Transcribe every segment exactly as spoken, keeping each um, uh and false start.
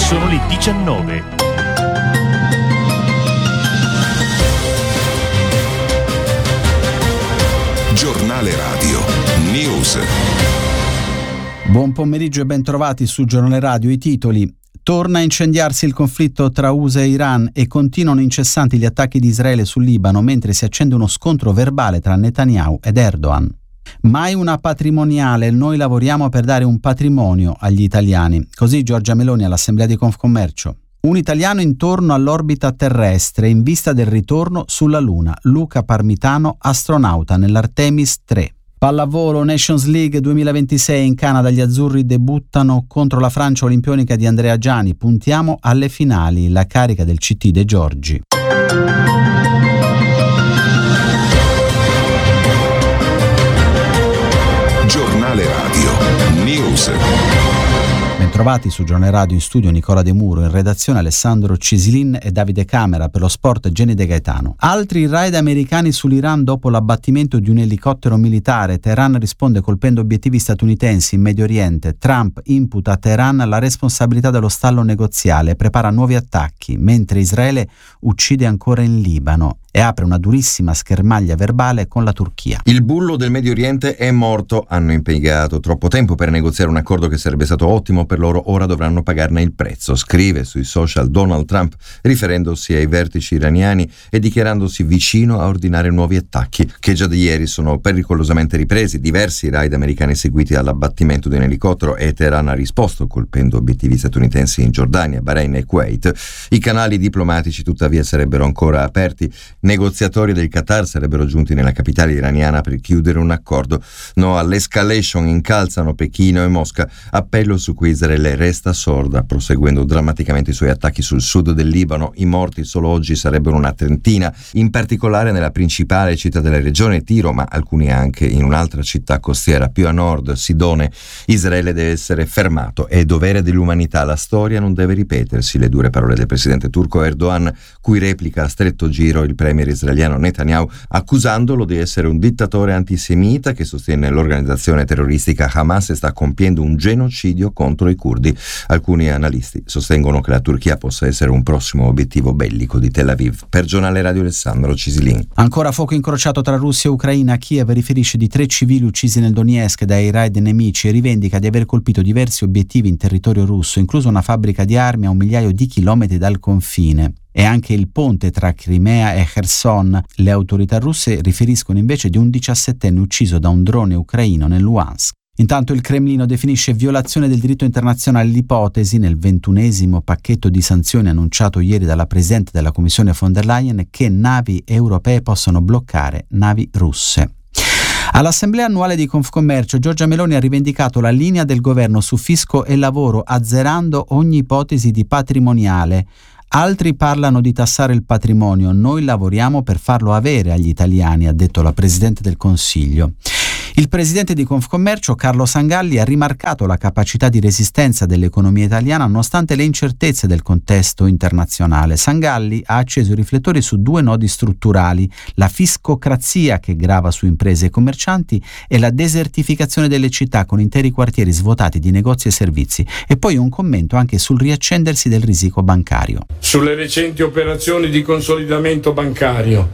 Sono le diciannove. Giornale Radio News. Buon pomeriggio e ben trovati su Giornale Radio. I titoli: torna a incendiarsi il conflitto tra U S A e Iran e continuano incessanti gli attacchi di Israele sul Libano mentre si accende uno scontro verbale tra Netanyahu ed Erdogan. Mai una patrimoniale, noi lavoriamo per dare un patrimonio agli italiani. Così Giorgia Meloni all'Assemblea di Confcommercio. Un italiano intorno all'orbita terrestre in vista del ritorno sulla Luna. Luca Parmitano, astronauta nell'Artemis tre. Pallavolo Nations League duemilaventisei in Canada, gli azzurri debuttano contro la Francia olimpionica di Andrea Giani. Puntiamo alle finali, la carica del C T De Giorgi. Giornale Radio News. Bentrovati su Giornale Radio, in studio Nicola De Muro, in redazione Alessandro Cisilin e Davide Camera, per lo sport Jenny De Gaetano. Altri raid americani sull'Iran dopo l'abbattimento di un elicottero militare. Teheran risponde colpendo obiettivi statunitensi in Medio Oriente. Trump imputa a Teheran la responsabilità dello stallo negoziale e prepara nuovi attacchi, mentre Israele uccide ancora in Libano e apre una durissima schermaglia verbale con la Turchia. Il bullo del Medio Oriente è morto. Hanno impiegato troppo tempo per negoziare un accordo che sarebbe stato ottimo per loro, ora dovranno pagarne il prezzo, scrive sui social Donald Trump, riferendosi ai vertici iraniani e dichiarandosi vicino a ordinare nuovi attacchi, che già di ieri sono pericolosamente ripresi. Diversi raid americani seguiti all'abbattimento di un elicottero e Teheran ha risposto colpendo obiettivi statunitensi in Giordania, Bahrain e Kuwait. I canali diplomatici tuttavia sarebbero ancora aperti. Negoziatori del Qatar sarebbero giunti nella capitale iraniana per chiudere un accordo. No all'escalation, incalzano Pechino e Mosca. Appello su cui Israele resta sorda, proseguendo drammaticamente i suoi attacchi sul sud del Libano. I morti solo oggi sarebbero una trentina, in particolare nella principale città della regione, Tiro, ma alcuni anche in un'altra città costiera più a nord, Sidone. Israele deve essere fermato, è dovere dell'umanità, la storia non deve ripetersi. Le dure parole del presidente turco Erdogan, cui replica a stretto giro il premier israeliano Netanyahu, accusandolo di essere un dittatore antisemita che sostiene l'organizzazione terroristica Hamas e sta compiendo un genocidio contro i curdi. Alcuni analisti sostengono che la Turchia possa essere un prossimo obiettivo bellico di Tel Aviv. Per Giornale Radio Alessandro Cisilin. Ancora fuoco incrociato tra Russia e Ucraina. Kiev riferisce di tre civili uccisi nel Donetsk dai raid nemici e rivendica di aver colpito diversi obiettivi in territorio russo, incluso una fabbrica di armi a un migliaio di chilometri dal confine. E anche il ponte tra Crimea e Kherson. Le autorità russe riferiscono invece di un diciassettenne ucciso da un drone ucraino nel Luhansk. Intanto il Cremlino definisce violazione del diritto internazionale l'ipotesi, nel ventunesimo pacchetto di sanzioni annunciato ieri dalla Presidente della Commissione von der Leyen, che navi europee possano bloccare navi russe. All'Assemblea annuale di Confcommercio, Giorgia Meloni ha rivendicato la linea del governo su fisco e lavoro, azzerando ogni ipotesi di patrimoniale. Altri parlano di tassare il patrimonio, noi lavoriamo per farlo avere agli italiani, ha detto la Presidente del Consiglio. Il presidente di Confcommercio, Carlo Sangalli, ha rimarcato la capacità di resistenza dell'economia italiana nonostante le incertezze del contesto internazionale. Sangalli ha acceso i riflettori su due nodi strutturali: la fiscocrazia che grava su imprese e commercianti e la desertificazione delle città con interi quartieri svuotati di negozi e servizi, e poi un commento anche sul riaccendersi del risico bancario. Sulle recenti operazioni di consolidamento bancario,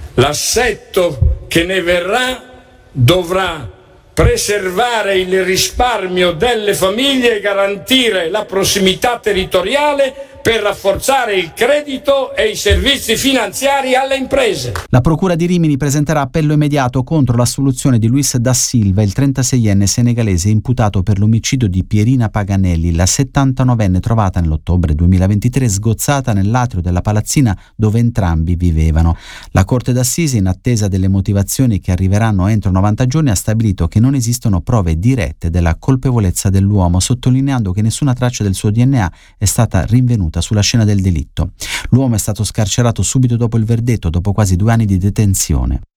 l'assetto che ne verrà dovrà preservare il risparmio delle famiglie e garantire la prossimità territoriale per rafforzare il credito e i servizi finanziari alle imprese. La Procura di Rimini presenterà appello immediato contro l'assoluzione di Luis da Silva, il trentaseienne senegalese imputato per l'omicidio di Pierina Paganelli, la settantanovenne trovata nell'ottobre duemilaventitré sgozzata nell'atrio della palazzina dove entrambi vivevano. La Corte d'Assise, in attesa delle motivazioni che arriveranno entro novanta giorni, ha stabilito che non esistono prove dirette della colpevolezza dell'uomo, sottolineando che nessuna traccia del suo D N A è stata rinvenuta sulla scena del delitto. L'uomo è stato scarcerato subito dopo il verdetto, dopo quasi due anni di detenzione.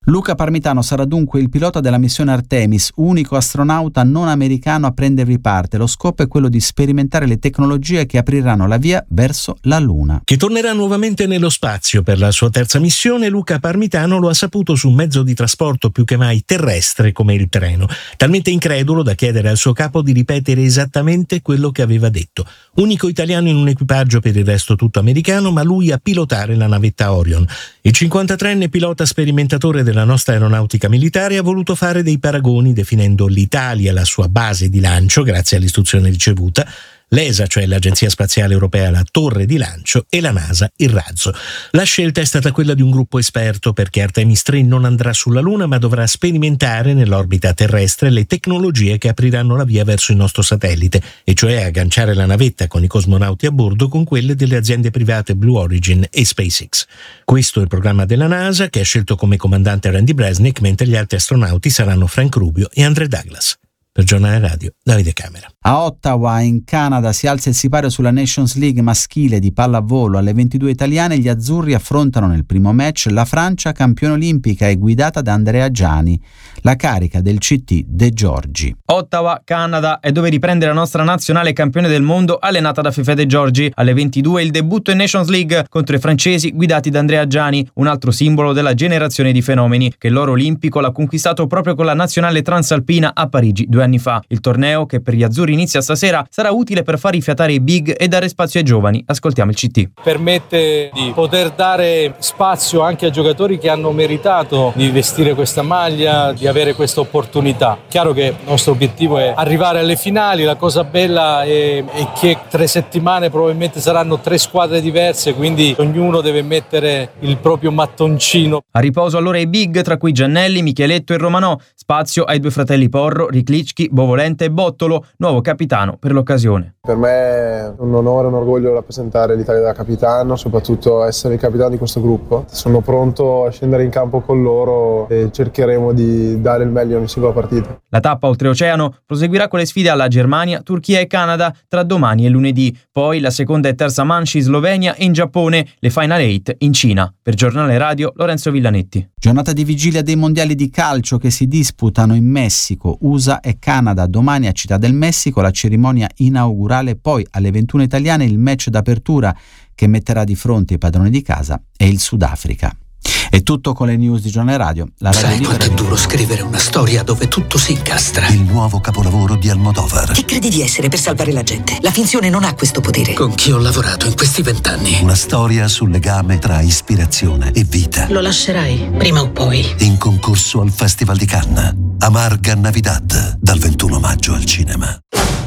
Luca Parmitano sarà dunque il pilota della missione Artemis, unico astronauta non americano a prendervi parte. Lo scopo è quello di sperimentare le tecnologie che apriranno la via verso la Luna. Che tornerà nuovamente nello spazio per la sua terza missione, Luca Parmitano lo ha saputo su un mezzo di trasporto più che mai terrestre come il treno, talmente incredulo da chiedere al suo capo di ripetere esattamente quello che aveva detto. Unico italiano in un equipaggio, per il resto tutto americano, ma lui a pilotare la navetta Orion. Il cinquantatreenne pilota sperimentatore della nostra aeronautica militare ha voluto fare dei paragoni definendo l'Italia la sua base di lancio grazie all'istruzione ricevuta, l'E S A, cioè l'Agenzia Spaziale Europea, la torre di lancio, e la NASA il razzo. La scelta è stata quella di un gruppo esperto perché Artemis tre non andrà sulla Luna ma dovrà sperimentare nell'orbita terrestre le tecnologie che apriranno la via verso il nostro satellite, e cioè agganciare la navetta con i cosmonauti a bordo con quelle delle aziende private Blue Origin e SpaceX. Questo è il programma della NASA, che ha scelto come comandante Randy Bresnik, mentre gli altri astronauti saranno Frank Rubio e Andrew Douglas. Per Giornale Radio, Davide Camera. A Ottawa, in Canada, si alza il sipario sulla Nations League maschile di pallavolo. Alle ventidue italiane gli azzurri affrontano nel primo match la Francia, campione olimpica e guidata da Andrea Giani. La carica del C T De Giorgi. Ottawa, Canada, è dove riprende la nostra nazionale campione del mondo allenata da Fefè De Giorgi. Alle ventidue il debutto in Nations League contro i francesi guidati da Andrea Giani, un altro simbolo della generazione di fenomeni, che l'oro olimpico l'ha conquistato proprio con la nazionale transalpina a Parigi due anni fa. Il torneo, che per gli azzurri inizia stasera, sarà utile per far rifiatare i big e dare spazio ai giovani. Ascoltiamo il C T. Permette di poter dare spazio anche a giocatori che hanno meritato di vestire questa maglia, di avere questa opportunità. Chiaro che il nostro obiettivo è arrivare alle finali. La cosa bella è, è che tre settimane probabilmente saranno tre squadre diverse, quindi ognuno deve mettere il proprio mattoncino. A riposo allora i big, tra cui Giannelli, Micheletto e Romanò. Spazio ai due fratelli Porro, Riclicchi, Bovolente e Bottolo, nuovo capitano per l'occasione. Per me è un onore e un orgoglio rappresentare l'Italia da capitano, soprattutto essere il capitano di questo gruppo. Sono pronto a scendere in campo con loro e cercheremo di dare il meglio ogni singola partita. La tappa oltreoceano proseguirà con le sfide alla Germania, Turchia e Canada tra domani e lunedì. Poi la seconda e terza manche in Slovenia e in Giappone, le Final Eight in Cina. Per Giornale Radio, Lorenzo Villanetti. Giornata di vigilia dei mondiali di calcio che si disputano in Messico, U S A e Canada. Domani a Città del Messico la cerimonia inaugurale, poi alle ventuno italiane il match d'apertura che metterà di fronte i padroni di casa e il Sudafrica. È tutto con le news di Giornale Radio. La radio Sai quanto è duro scrivere una storia dove tutto si incastra? Il nuovo capolavoro di Almodovar. Chi credi di essere per salvare la gente? La finzione non ha questo potere. Con chi ho lavorato in questi vent'anni? Una storia sul legame tra ispirazione e vita. Lo lascerai, prima o poi. In concorso al Festival di Cannes. Amarga Navidad, dal ventuno maggio al cinema.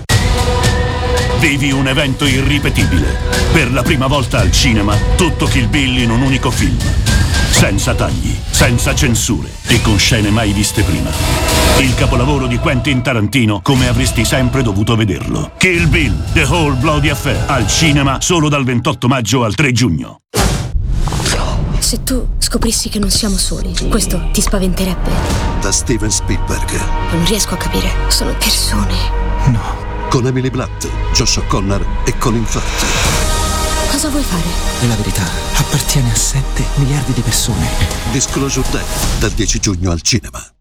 Vivi un evento irripetibile. Per la prima volta al cinema, tutto Kill Bill in un unico film. Senza tagli, senza censure e con scene mai viste prima. Il capolavoro di Quentin Tarantino come avresti sempre dovuto vederlo. Kill Bill, The Whole Bloody Affair, al cinema solo dal ventotto maggio al tre giugno. Se tu scoprissi che non siamo soli, questo ti spaventerebbe? Da Steven Spielberg. Non riesco a capire. Sono persone. No. Con Emily Blunt, Josh O'Connor e Colin Firth. Cosa vuoi fare? La verità appartiene a sette miliardi di persone. Disclosure Day, dal dieci giugno al cinema.